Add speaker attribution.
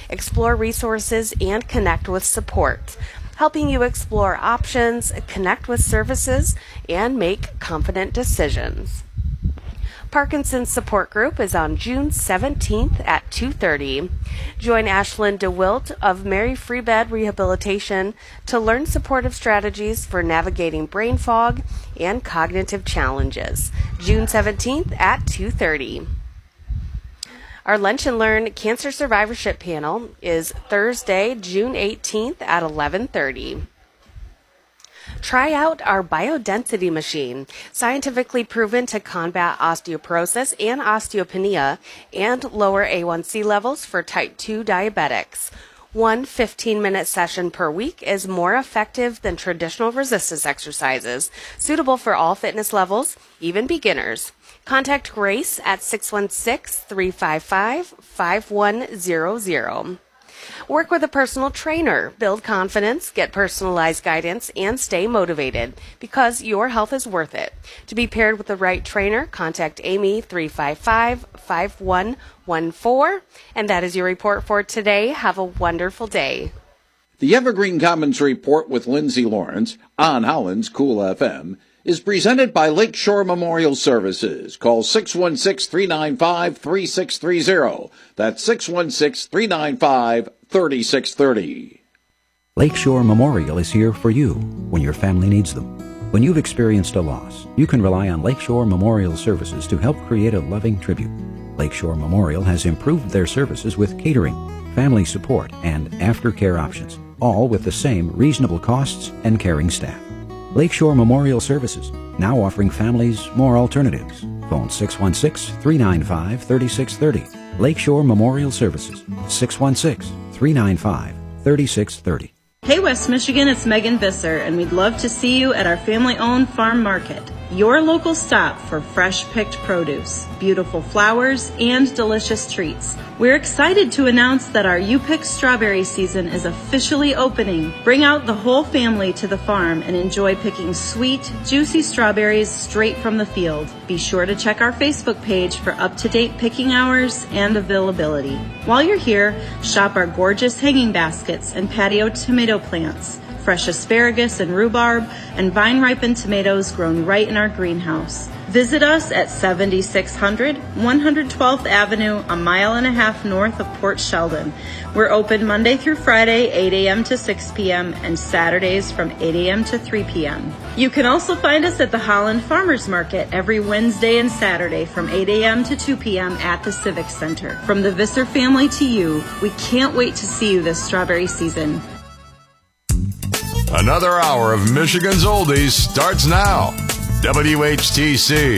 Speaker 1: explore resources, and connect with support, helping you explore options, connect with services, and make confident decisions. Parkinson's Support Group is on June 17th at 2:30. Join Ashlyn DeWilt of Mary Free Bed Rehabilitation to learn supportive strategies for navigating brain fog and cognitive challenges. June 17th at 2:30. Our Lunch and Learn Cancer Survivorship Panel is Thursday, June 18th at 11:30. Try out our biodensity machine, scientifically proven to combat osteoporosis and osteopenia and lower A1C levels for type 2 diabetics. One 15-minute session per week is more effective than traditional resistance exercises, suitable for all fitness levels, even beginners. Contact Grace at 616-355-5100. Work with a personal trainer, build confidence, get personalized guidance, and stay motivated because your health is worth it. To be paired with the right trainer, contact Amy 355-5114. And that is your report for today. Have a wonderful day.
Speaker 2: The Evergreen Commons Report with Lindsay Lawrence on Holland's Cool FM is presented by Lakeshore Memorial Services. Call 616-395-3630. That's 616-395-3630.
Speaker 3: Lakeshore Memorial is here for you when your family needs them. When you've experienced a loss, you can rely on Lakeshore Memorial Services to help create a loving tribute. Lakeshore Memorial has improved their services with catering, family support, and aftercare options, all with the same reasonable costs and caring staff. Lakeshore Memorial Services, now offering families more alternatives. Phone 616-395-3630. Lakeshore Memorial Services, 616-395-3630.
Speaker 4: Hey West Michigan, it's Megan Visser, and we'd love to see you at our family-owned farm market, your local stop for fresh-picked produce, beautiful flowers, and delicious treats. We're excited to announce that our You Pick strawberry season is officially opening. Bring out the whole family to the farm and enjoy picking sweet, juicy strawberries straight from the field. Be sure to check our Facebook page for up-to-date picking hours and availability. While you're here, shop our gorgeous hanging baskets and patio tomato plants, fresh asparagus and rhubarb, and vine-ripened tomatoes grown right in our greenhouse. Visit us at 7600 112th Avenue, a mile and a half north of Port Sheldon. We're open Monday through Friday, 8 a.m. to 6 p.m., and Saturdays from 8 a.m. to 3 p.m. You can also find us at the Holland Farmers Market every Wednesday and Saturday from 8 a.m. to 2 p.m. at the Civic Center. From the Visser family to you, we can't wait to see you this strawberry season.
Speaker 5: Another hour of Michigan's Oldies starts now. WHTC